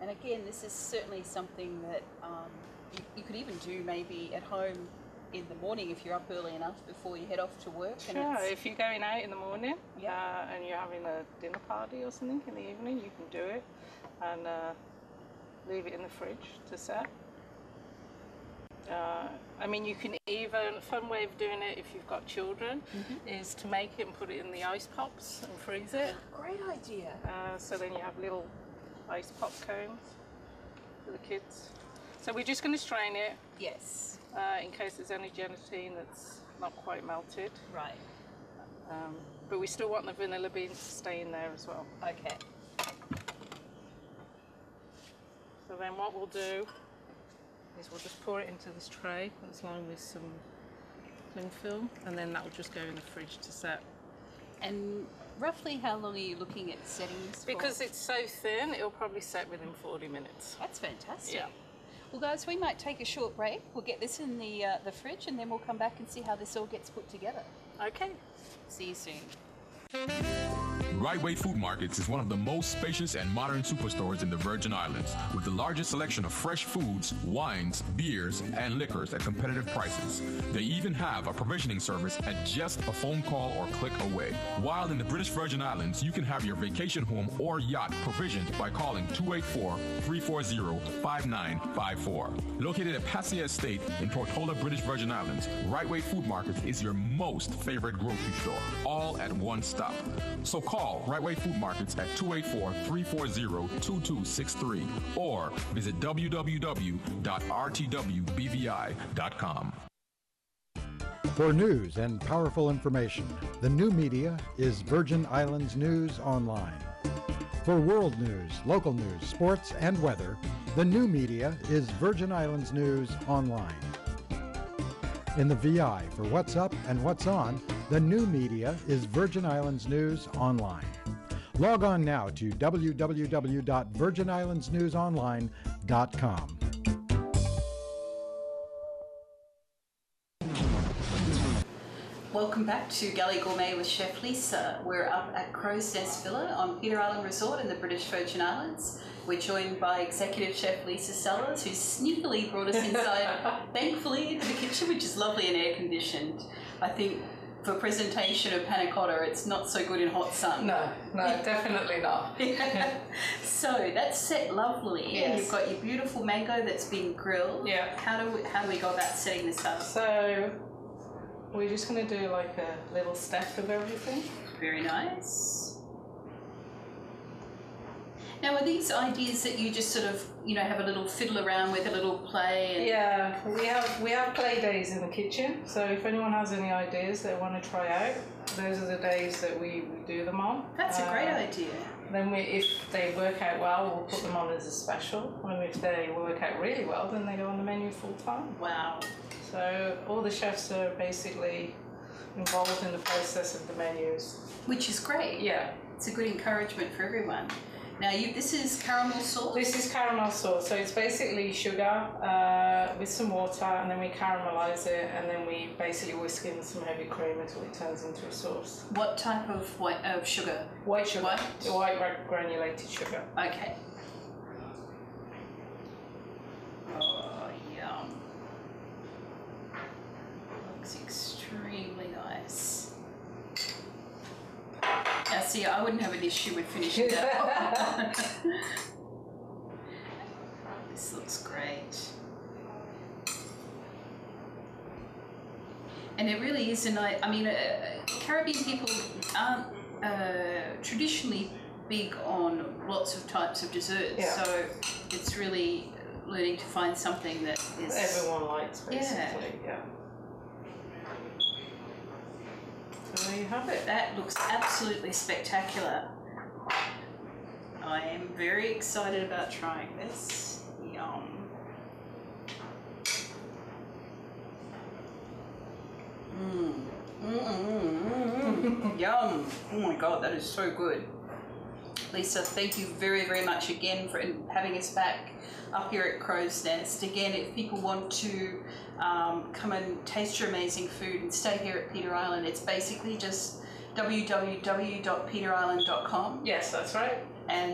And again, this is certainly something that you could even do maybe at home in the morning if you're up early enough before you head off to work. Sure, if you're going out in the morning yeah. And you're having a dinner party or something in the evening, you can do it and leave it in the fridge to set. I mean, you can even, a fun way of doing it if you've got children is to make it and put it in the ice pops and freeze it. Great idea. So then you have little ice pop cones for the kids. So we're just going to strain it. Yes. In case there's any gelatine that's not quite melted. Right. But we still want the vanilla beans to stay in there as well. Okay. So then what we'll do is we'll just pour it into this tray that's lined with some cling film, and then that will just go in the fridge to set. And roughly how long are you looking at setting this for? Because it's so thin, it'll probably set within 40 minutes. That's fantastic. Yeah. Well, guys, we might take a short break. We'll get this in the fridge, and then we'll come back and see how this all gets put together. Okay. See you soon. Right Way Food Markets is one of the most spacious and modern superstores in the Virgin Islands, with the largest selection of fresh foods, wines, beers, and liquors at competitive prices. They even have a provisioning service at just a phone call or click away. While in the British Virgin Islands, you can have your vacation home or yacht provisioned by calling 284-340-5954. Located at Passia Estate in Tortola, British Virgin Islands, Right Way Food Markets is your most favorite grocery store, all at one stop. So call Right Way Food Markets at 284-340-2263 or visit www.rtwbvi.com. For news and powerful information, the new media is Virgin Islands News Online. For world news, local news, sports, and weather, the new media is Virgin Islands News Online. In the VI for what's up and what's on, the new media is Virgin Islands News Online. Log on now to www.virginislandsnewsonline.com. Welcome back to Galley Gourmet with Chef Lisa. We're up at Crow's Nest Villa on Peter Island Resort in the British Virgin Islands. We're joined by Executive Chef Lisa Sellers, who sneakily brought us inside, thankfully, into the kitchen, which is lovely and air-conditioned. I think for presentation of panna cotta, it's not so good in hot sun. No, definitely not. So that's set lovely. Yes. And you've got your beautiful mango that's been grilled. Yeah. How do we go about setting this up? So we're just going to do like a little step of everything. Very nice. Now, are these ideas that you just sort of, have a little fiddle around with, a little play? And... Yeah, we have play days in the kitchen. So if anyone has any ideas they want to try out, those are the days that we do them on. That's a great idea. Then if they work out well, we'll put them on as a special. And if they work out really well, then they go on the menu full time. Wow. So all the chefs are basically involved in the process of the menus. Which is great. Yeah. It's a good encouragement for everyone. Now, this is caramel sauce? This is caramel sauce. So it's basically sugar with some water, and then we caramelize it, and then we basically whisk in some heavy cream until it turns into a sauce. What type of sugar? White sugar. White granulated sugar. Okay. Oh, yum. Looks extremely nice. Now, see, I wouldn't have an issue with finishing that. This looks great. And it really is a nice, Caribbean people aren't traditionally big on lots of types of desserts, so it's really learning to find something that is... everyone likes, basically, yeah. So there you have it. That looks absolutely spectacular. I am very excited about trying this. Yum. Yum. Oh my God, that is so good. Lisa, thank you very, very much again for having us back up here at Crow's Nest. Again, if people want to come and taste your amazing food and stay here at Peter Island, it's basically just www.peterisland.com. Yes, that's right. And